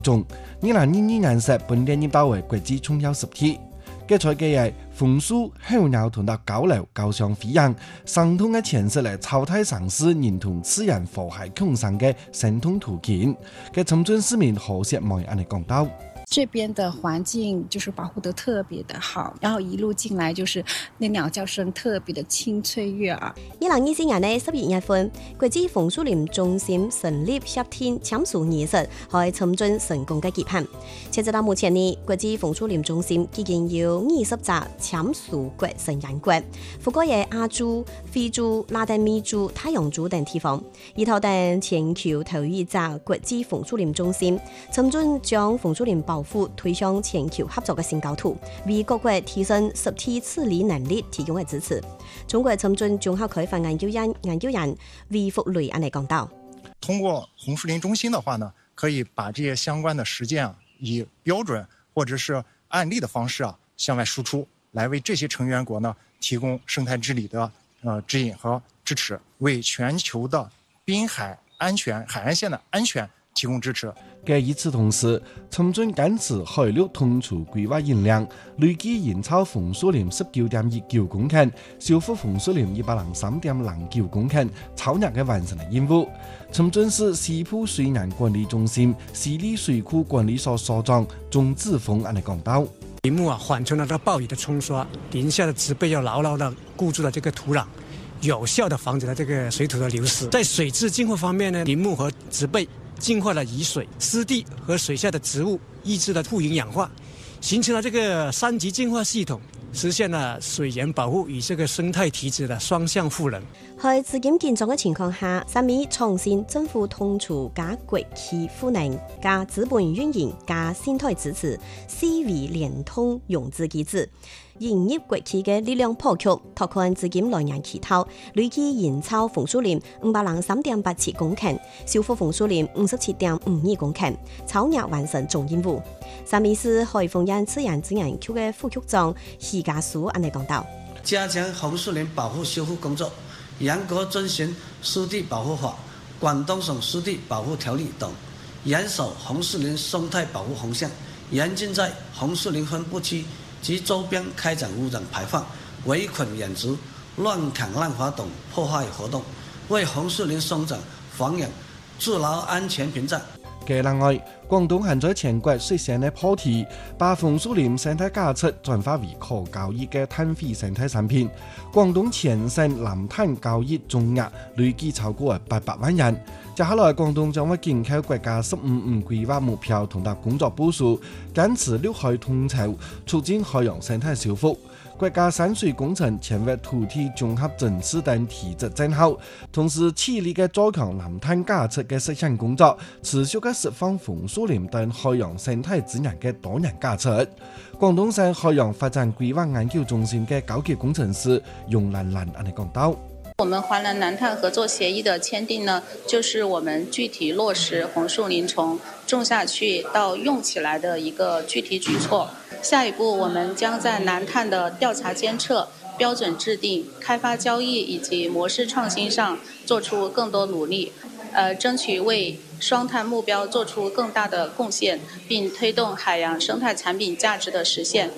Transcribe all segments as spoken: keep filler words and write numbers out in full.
中，二零二二年時本地入到為國際重要實體。嘅在嘅係風樹、候鳥同到交流、交相輝映，生動嘅詮釋嚟超大城市人同自然和諧共生嘅生動圖景。嘅深圳市民何石梅安尼講到。 這邊的環境就是保護得特別的好，然後一路進來就是那鳥叫聲特別的清脆悅耳。 二零二四年呢十月一份，國際楓樹林中心成立協天簽署儀式喺深圳成功嘅舉辦。截至到目前呢，國際楓樹林中心已經有二十隻簽署國成員國，覆蓋嘅亞洲、非洲、拉丁美洲、太陽洲等地方。而頭等全球頭一隻國際楓樹林中心，深圳將楓樹林保推向全球合作嘅新高度，為各國提升實體治理能力提供嘅支持。中國深圳綜合開發研究院研究員魏福雷安尼講到： 通過紅樹林中心的話呢，可以把這些相關的實踐啊，以標準或者是案例的方式啊，向外輸出，來為這些成員國呢提供生態治理的呃指引和支持，為全球的濱海安全、海岸線的安全提供支持。 嘅與此同時，深圳堅持海陸同處規劃認量，累計營造楓樹林十九點一九公頃，修復楓樹林一百零三點零九公頃，超額嘅完成嘅任務。深圳市西部水源管理中心西里水庫管理所所長鍾志峰安尼講到： 林木啊，緩衝了這個暴雨的沖刷，林下的植被要牢牢地固住了這個土壤，有效地防止了這個水土的流失。在水質淨化方面呢，林木和植被淨化了雨水、濕地和水下的植物，抑制了富營養化，形成了這個三級淨化系統，實現了水源保護與這個生態體質的雙向賦能。 喺資金健壯嘅情況下，三米創新政府統籌加國企賦能、加資本運營、加生態支持，四維聯通融資機制，引入國企嘅力量破局，拓寬資金來源渠道，累計營造楓樹林五百零三點八七公頃，修復楓樹林五十七點五二公頃，超額完成總任務。三米市海豐縣自然資源區嘅副局長許家書安尼講到： 加強紅樹林保護修復工作，嚴格遵循濕地保護法、廣東省濕地保護條例等，嚴守紅樹林生態保護紅線，嚴禁在紅樹林分布區及周邊開展污染排放、圍捆養殖、亂砍濫伐等破壞活動，為紅樹林生長繁衍築牢安全屏障。 嘅另外，廣東還在全國率先嘅破題，把楓樹林生態價值轉化為可交易嘅碳費生態產品。廣東全省藍碳交易總額累計超過八百萬元。接下來，廣東將會緊扣國家十五五規劃目標同埋工作部署，堅持綠海統籌，促進海洋生態修復。國家山水工程簽約土地綜合政策等體制正好，同時致力嘅加強藍碳價值嘅實現工作，持續嘅釋放楓樹林等海洋生態資源嘅多元價值。廣東省海洋發展規劃研究中心嘅高級工程師容蘭蘭安尼講到： 我們華南藍碳合作協議的簽訂呢，就是我們具體落實紅樹林從種下去到用起來的一個具體舉措。下一步，我們將在藍碳的調查監測、標準制定、開發交易以及模式創新上做出更多努力，呃，爭取為雙碳目標做出更大的貢獻，並推動海洋生態產品價值的實現。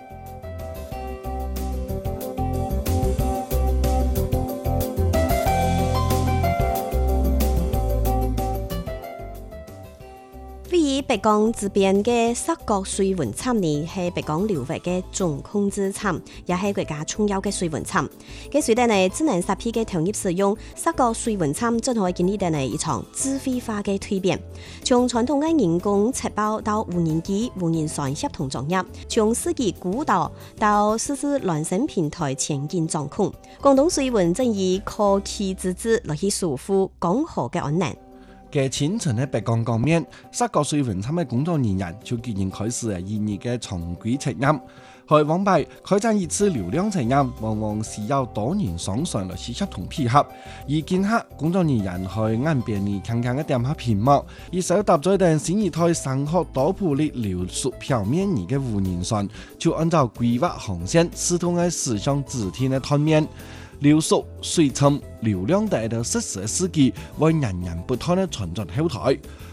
北江這邊嘅沙角水文參呢，係北江流域嘅總控制參，也係國家重要嘅水文參。嘅水電呢，智能設備嘅投入使用，沙角水文參正可以經歷到呢一場智慧化嘅蛻變，從傳統嘅人工測報到無人機、無人船協同作業，從司機孤島到實時亂升平台前進掌控。廣東水文正以科技資質來去守護江河嘅安寧。 嘅清晨喺北江江面，沙角水文參嘅工作人員就決定開始係現役嘅常規測驗。喺往擺開展一次流量測驗，往往需要多人上船來協同配合。而見客工作人員去岸邊呢強強嘅點下屏幕，而手搭載定新一台三殼多普力流速表面儀嘅無人船，就按照規劃航線，試圖喺駛向指天嘅灘面。流速、水深、流量等嘅實時司機為人人不斷嘅傳進後台，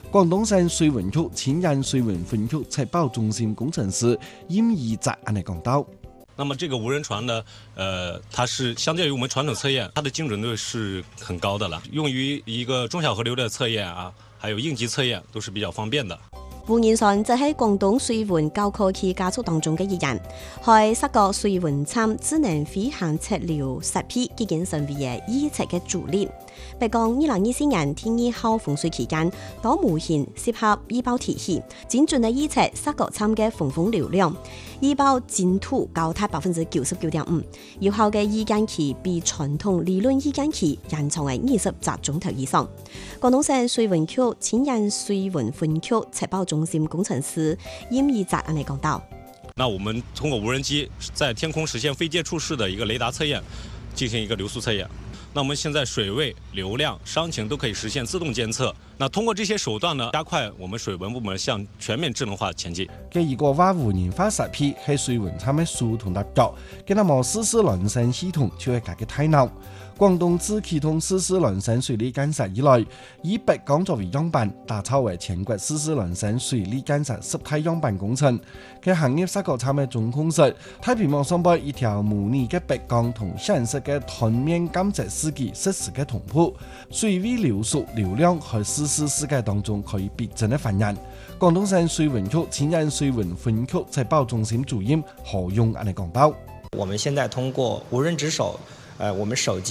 廣東省水文局前任水文分局測報中心工程師嚴義澤安尼講到。 那麼這個無人船呢，呃，它是相對於我們傳統測驗，它的精準度是很高的了，用於一個中小河流的測驗啊，還有應急測驗都是比較方便的。 胡延順就喺廣東水文教科期加速當中嘅一人，係十個水文參智能飛行測量設備已經成為嘅預測嘅主力。白講二零二四年天氣好風水期間，多模型適合預報體系，精準嘅預測十個參嘅風風流量，預報精度高達百分之九十九點五，有效嘅預見期比傳統理論預見期延長係二十集鐘頭以上。廣東省水文局前任水文分局測報中心工程師嚴義澤安尼講到。 那我們通過無人機在天空實現非接觸式的一個雷達測驗，進行一個流速測驗。那我們現在水位、流量、傷情都可以實現自動監測。那通過這些手段呢，加快我們水文部門向全面智能化前進。 嘅一個話無人化設備係水文參嘅疏通搭腳，嘅那麼實時亂聲系統就係佢嘅大腦。廣東自啟動實時亂聲水利監察以來，以北江作為樣板，打造為全國實時亂聲水利監察十大樣板工程。佢行業十個參嘅總控室，太平網上擺一條模擬嘅北江同現實嘅斷面監測司機實時嘅同步，水位流速、流量喺實時世界當中可以逼真嘅反映。廣東省水文局前任水文分局測報中心主任何勇安尼講到： 我們現在通過無人值守，呃，我們手機。